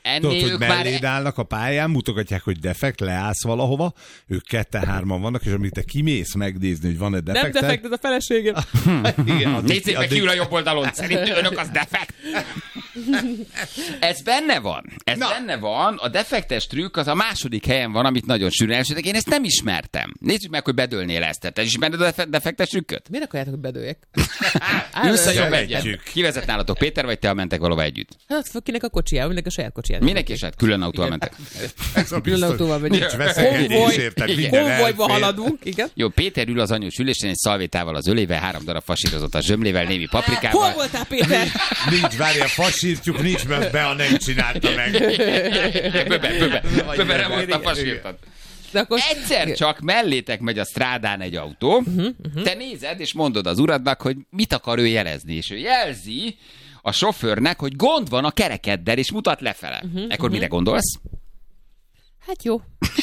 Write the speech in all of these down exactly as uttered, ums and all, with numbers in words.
ennél Tudod, ők hogy már... melléd állnak a pályán, mutogatják, hogy defekt, leállsz valahova, ők ketten-hárman vannak, és amit te kimész megnézni, hogy van-e defekt. Nem defekt, ez a feleségem. Nézzék meg kiül a jobb oldalon, szerintem önök az defekt. Ez benne van. Ez Na. benne van. A defektes trükk az a második helyen van, amit nagyon sűrűn elsőtek. Én ezt nem ismertem. Nézzük meg, hogy bedőlnél ezt. Te ismered a defektes trükköt? Miért akarjátok, hogy bedőljek? Ülsz a jobb egyet. Ki vezet nálatok, Péter, vagy te mentek valahol együtt? Hát kinek a kocsijával, mindenki a saját kocsijával. Mindenki is, hát külön autóval mentek. Külön autóval vagyunk. Nincs veszekedés, érted? Minden konvojba haladunk, igen. Jó, Péter ül az anyós ülésen egy szalvétával az ölével, három darab fasírozott a zsömlével, némi paprikával. Hol voltál, Péter? Nincs, várja, fasírtjuk, nincs, mert be a nem csinálta meg. Böbe, böbe, böbe, nem volt a fasírtat. Akkor... Egyszer csak mellétek megy a strádán egy autó, uh-huh, uh-huh. te nézed, és mondod az uradnak, hogy mit akar ő jelezni, és ő jelzi a sofőrnek, hogy gond van a kerekeddel, és mutat lefele. Uh-huh, Ekkor uh-huh. mire gondolsz? Hát jó.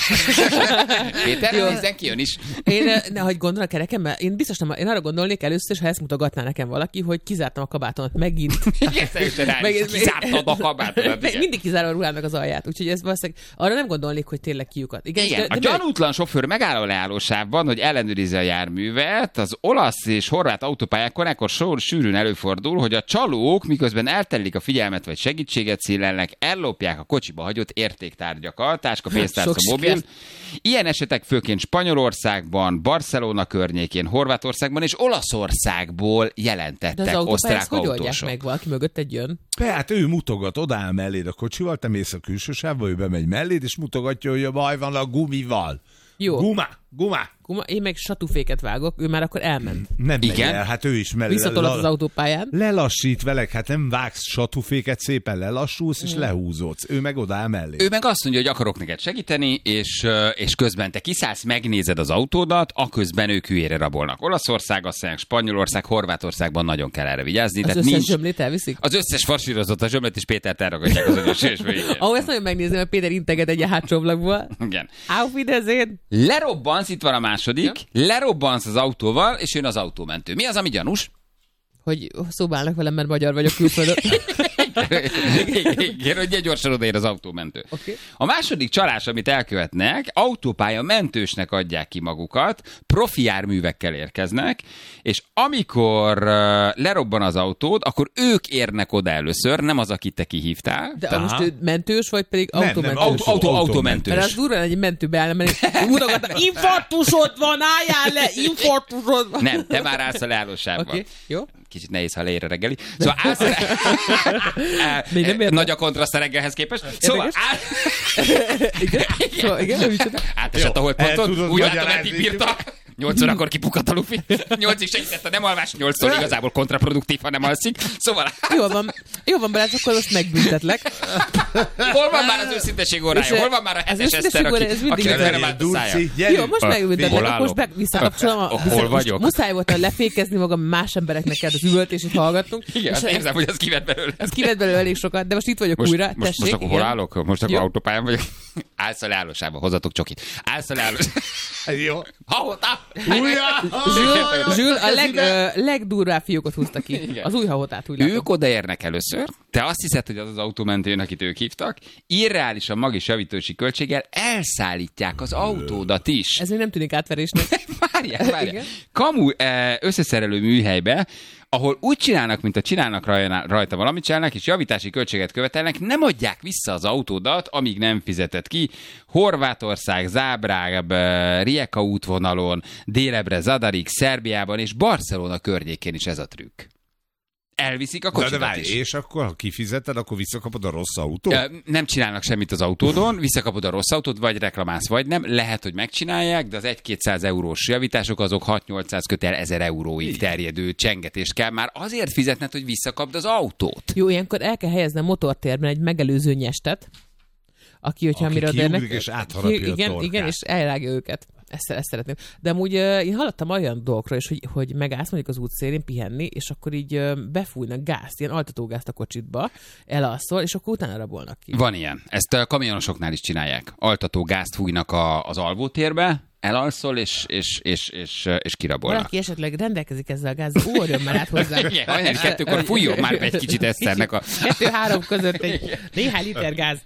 Péter, nézzen ki, jön is. Én, ne, hogy gondol a kerekembe? Én biztos nem, én arra gondolnék először, ha ezt mutogatná nekem valaki, hogy kizártam a kabátomat megint. Megint kizártad a kabátomat. Meg, mindig kizárom a ruhámnak az alját, úgyhogy ez valószínűleg arra nem gondolnék, hogy tényleg kiukat. Igen, Igen, de, de a gyanútlan sofőr megáll a leállósávban, hogy ellenőrizze a járművet. Az olasz és horvát autópályákon ekkor sor sűrűn előfordul, hogy a csalók miközben eltelik a figyelmet vagy segítséget színlelnek, ellopják a kocsiba hagyott értéktárgyakat, táska, pénztárca, mobil. Ilyen esetek főként Spanyolországban, Barcelona környékén, Horvátországban és Olaszországból jelentettek de az osztrák hogy autósok. oldják meg, valaki mögött egy jön? Hát ő mutogat, odaáll melléd a kocsival, te mész a külső sávba, ő bemegy melléd, és mutogatja, hogy a baj van a gumival. Jó. Guma, guma. Guma. Én meg satúféket vágok, ő már akkor elment. Nem megy Igen? el, hát ő is mellé. Visszatolod az autópályán. Lelassít velek, hát nem vágsz satúféket, szépen lelassulsz, és mm. lehúzódsz. Ő meg odaáll mellé. Ő meg azt mondja, hogy akarok neked segíteni, és, és közben te kiszállsz, megnézed az autódat, aközben ők hülyére rabolnak. Olaszország, aztán Spanyolország, Horvátországban nagyon kell erre vigyázni. Az Tehát összes nincs... zsömlét elviszik? Az összes farsírozott a zsömlét, és Pétert elragadják az anyos sősvőjéken. Ahol ezt nagyon megnézem, mert Péter integet egy a hátsó ablakból. Igen. Auf Wiedersehen. Lerobbansz, itt van a második, ja. Lerobbansz az autóval, és jön az autómentő. Mi az, ami gyanús? Hogy szóba állnak velem, mert magyar vagyok külföldön. Igen, hogy gyorsan odaér az autómentő. Okay. A második csalás, amit elkövetnek, autópálya mentősnek adják ki magukat, profi járművekkel érkeznek, és amikor uh, lerobban az autód, akkor ők érnek oda először, nem az, akit te kihívtál. De most ő mentős, vagy pedig nem, autómentős? Nem, autó, autó, autó, autómentős. Mert az durva egy mentőbe állna, mert mutogatnak, infarktusod van, álljál le, infarktusod van. Nem, te már állsz a leállósávban. Okay, jó. Kicsit nehéz, ha leér a reggeli. Szóval állsz a... Nagy a kontraszt a reggelhez képest. Szóval áll... igen, szóval igen, átesett a holdponton, úgy látom, hogy bírta. Nyolc órakor kipukadt a lufi. Nyolcig segített a nem alvás, nyolctól igazából kontraproduktív, ha nem alszik. Szóval... Jó van, jó van, Balázs, akkor most megbüntetlek. Hol van már az őszinteség órája? Hol van már a hetes Eszter, akinek nem állt a szája? Jó, most megbüntetlek, most be, visszakapcsolom. A, hol vagyok? Muszáj volt lefékezni magam, más embereknek kell az üvöltését hallgattunk. Igen, azt érzem, hogy az kivett belőle. Az kivett belőle elég sokat, de most itt vagyok most, újra. Most, tessék, most akkor hol állok? Most akkor jó. Autópályán vagyok. Állsz a leállósában, hozzatok csokit. Állsz a leállósában. Jó. Hahotá! Zsül, a leg, ö, legdurvább fiókot húzta ki. Igen. Az új hahotát úgy látom. Ők odaérnek először, te azt hiszed, hogy az az autómentőn, akit ők hívtak, irreálisan magis javítási költséggel elszállítják az autódat is. Ez még nem tűnik átverésnek. Várjál, várjál. Kamu összeszerelő műhelybe, ahol úgy csinálnak, mint a csinálnak rajta valamit csinálnak, és javítási költséget követelnek, nem adják vissza az autódat, amíg nem fizetett ki. Horvátország, Zágráb, Rijeka útvonalon, délebre Zadarig, Szerbiában és Barcelona környékén is ez a trükk. Elviszik a kocsidat de, de is. És akkor, ha kifizeted, akkor visszakapod a rossz autót? Ö, nem csinálnak semmit az autódon, visszakapod a rossz autót, vagy reklamálsz, vagy nem. Lehet, hogy megcsinálják, de az egy-kétszáz eurós javítások azok hat-nyolcszáz kötel ezer euróig terjedő csengetést kell már azért fizetned, hogy visszakapd az autót. Jó, ilyenkor el kell helyezni a motortérben egy megelőző nyestet, aki, hogyha aki mire kiugrik és átharapja igen, a torkát. igen, és elrágja őket. Ezt, ezt szeretném. De amúgy uh, én hallottam olyan dolgokról is, hogy, hogy megállsz mondjuk az útszélén pihenni, és akkor így uh, befújnak gázt, ilyen altatógázt a kocsitba, elalszol, és akkor utána rabolnak ki. Van ilyen. Ezt a kamionosoknál is csinálják. Altatógázt fújnak a, az alvótérbe, elalszol, és, és, és, és, és kirabolnak. Valaki esetleg rendelkezik ezzel a gázzal, ugorjon már át hozzá. Igen, hajnali kettőkor fújjon már be egy kicsit Eszternek a... Kettő-három között egy néhány liter gáz.